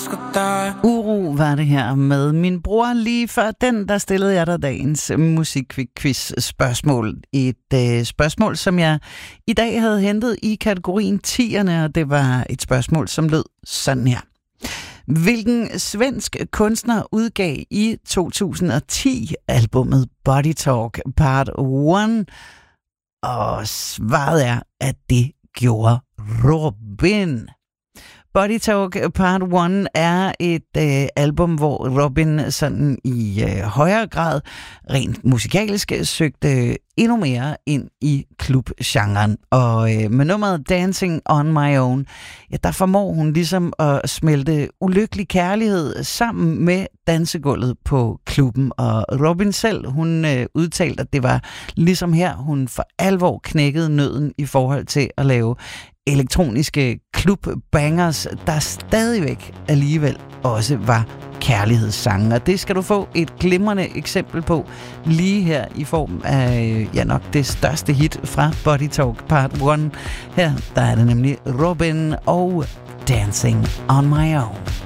Uro var det her med min bror. Lige før den, der stillede jeg dig dagens musikquiz-spørgsmål. Et spørgsmål, som jeg i dag havde hentet i kategorien 10'erne, og det var et spørgsmål, som lød sådan her. Hvilken svensk kunstner udgav i 2010 albummet Body Talk Part 1? Og svaret er, at det gjorde Robin. Body Talk Part 1 er et album, hvor Robin sådan i højere grad rent musikalsk søgte endnu mere ind i klubgenren. Og med nummeret Dancing on My Own, ja, der formår hun ligesom at smelte ulykkelig kærlighed sammen med dansegulvet på klubben. Og Robin selv, hun udtalte, at det var ligesom her, hun for alvor knækkede nøden i forhold til at lave elektroniske klubbangers, der stadigvæk alligevel også var kærlighedssange. Og det skal du få et glimrende eksempel på lige her i form af, ja nok det største hit fra Body Talk Part 1. Her der er det nemlig Robin og Dancing on My Own.